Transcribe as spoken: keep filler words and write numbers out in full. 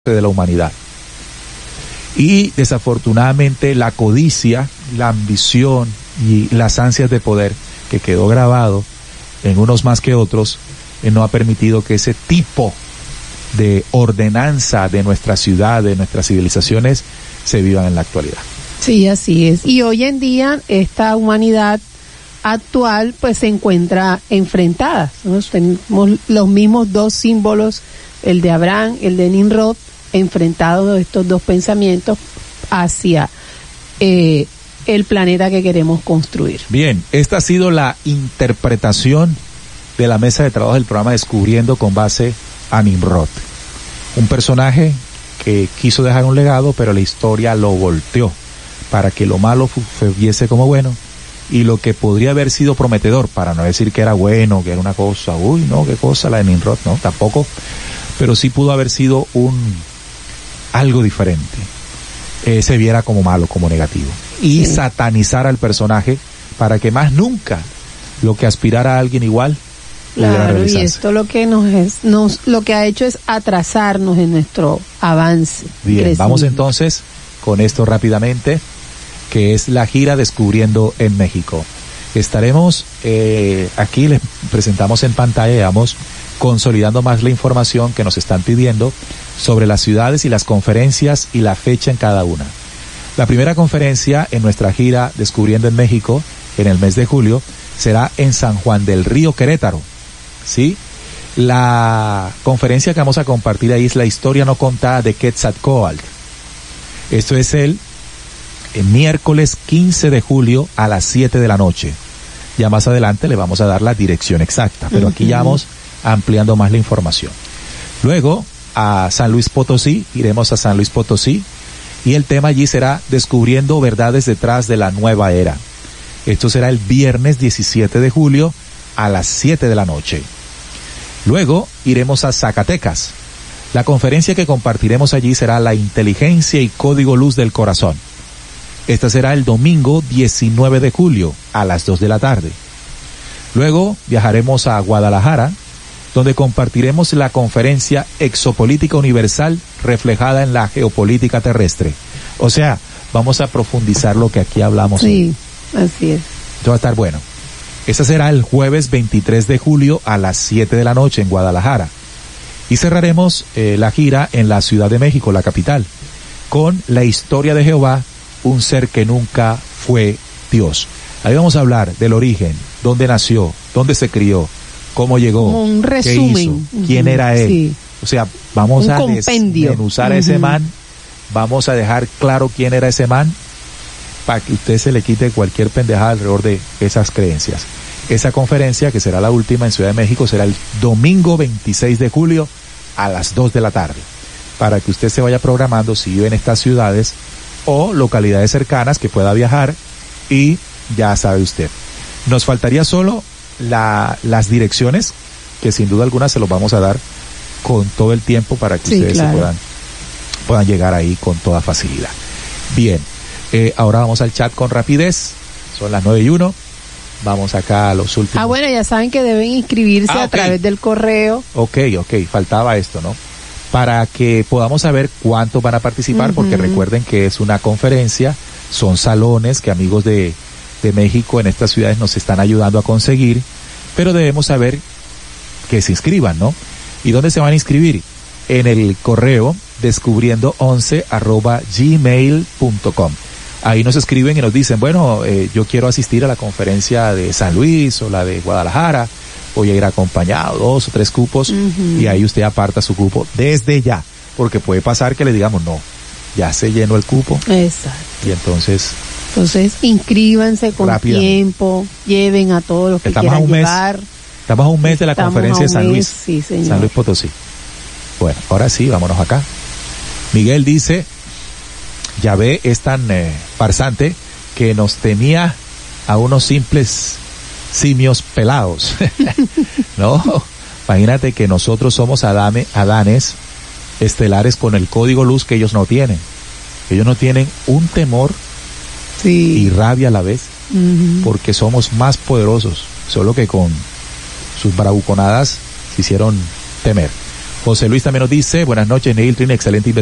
de la humanidad. Y desafortunadamente la codicia, la ambición y las ansias de poder que quedó grabado en unos más que otros, eh, no ha permitido que ese tipo de ordenanza de nuestra ciudad, de nuestras civilizaciones, se vivan en la actualidad. Sí, así es. Y hoy en día esta humanidad actual pues se encuentra enfrentada, ¿no? Tenemos los mismos dos símbolos, el de Abraham, el de Nimrod, enfrentados estos dos pensamientos hacia eh, el planeta que queremos construir. Bien, esta ha sido la interpretación de la mesa de trabajo del programa Descubriendo con base a Nimrod. Un personaje que quiso dejar un legado, pero la historia lo volteó para que lo malo viese como bueno y lo que podría haber sido prometedor, para no decir que era bueno, que era una cosa, uy, no, qué cosa la de Nimrod, no, tampoco, pero sí pudo haber sido un algo diferente, eh, se viera como malo, como negativo, y sí. satanizar al personaje para que más nunca lo que aspirara a alguien igual pudiera claro, realizarse. Y esto lo que nos es, nos, lo que ha hecho es atrasarnos en nuestro avance. Bien, vamos entonces con esto rápidamente, que es la gira Descubriendo en México. Estaremos eh, aquí, les presentamos en pantalla, vamos consolidando más la información que nos están pidiendo sobre las ciudades y las conferencias y la fecha en cada una. La primera conferencia en nuestra gira Descubriendo en México, en el mes de julio, será en San Juan del Río, Querétaro, ¿sí? La conferencia que vamos a compartir ahí es la historia no contada de Quetzalcóatl. Esto es el, el miércoles quince de julio a las siete de la noche. Ya más adelante le vamos a dar la dirección exacta, pero aquí ya vamos ampliando más la información. Luego, a San Luis Potosí, iremos a San Luis Potosí, y el tema allí será Descubriendo verdades detrás de la nueva era. Esto será el viernes diecisiete de julio a las siete de la noche. Luego, iremos a Zacatecas. La conferencia que compartiremos allí será La inteligencia y código luz del corazón. Esta será el domingo diecinueve de julio a las dos de la tarde. Luego viajaremos a Guadalajara, donde compartiremos la conferencia Exopolítica Universal reflejada en la geopolítica terrestre. O sea, vamos a profundizar lo que aquí hablamos. Sí, hoy. Así es. Esto va a estar bueno. Ese será el jueves veintitrés de julio a las siete de la noche en Guadalajara. Y cerraremos eh, la gira en la Ciudad de México, la capital, con La historia de Jehová, un ser que nunca fue Dios. Ahí vamos a hablar del origen, dónde nació, dónde se crió, cómo llegó, como un resumen, qué hizo, uh-huh. quién era él. Sí. O sea, vamos un a desmenuzar uh-huh. a ese man, vamos a dejar claro quién era ese man, para que usted se le quite cualquier pendejada alrededor de esas creencias. Esa conferencia, que será la última en Ciudad de México, será el domingo veintiséis de julio a las dos de la tarde, para que usted se vaya programando si vive en estas ciudades o localidades cercanas que pueda viajar, y ya sabe usted. Nos faltaría solo la, las direcciones, que sin duda alguna se los vamos a dar con todo el tiempo para que sí, ustedes claro. se puedan, puedan llegar ahí con toda facilidad. Bien, eh, ahora vamos al chat con rapidez, son las nueve y uno. Vamos acá a los últimos. Ah, bueno, ya saben que deben inscribirse ah, okay. a través del correo. Ok, ok, faltaba esto, ¿no? Para que podamos saber cuántos van a participar, uh-huh. porque recuerden que es una conferencia, son salones que amigos de, de México en estas ciudades nos están ayudando a conseguir, pero debemos saber que se inscriban, ¿no? ¿Y dónde se van a inscribir? En el correo descubriendo once arroba gmail punto com. Ahí nos escriben y nos dicen, bueno, eh, yo quiero asistir a la conferencia de San Luis o la de Guadalajara, voy a ir acompañado, dos o tres cupos, uh-huh. y ahí usted aparta su cupo desde ya, porque puede pasar que le digamos, no, ya se llenó el cupo. Exacto. Y entonces... Entonces, inscríbanse con tiempo, lleven a todos los que estamos quieran a un mes, llevar. Estamos a un mes de la estamos conferencia de San Luis, sí, señor. San Luis Potosí. Bueno, ahora sí, vámonos acá. Miguel dice... Yahvé es tan eh, farsante que nos tenía a unos simples simios pelados. No, imagínate que nosotros somos adame, adanes estelares con el código luz que ellos no tienen. Ellos no tienen un temor sí. y rabia a la vez, uh-huh. porque somos más poderosos, solo que con sus bravuconadas se hicieron temer. José Luis también nos dice, buenas noches, Neil Trin, excelente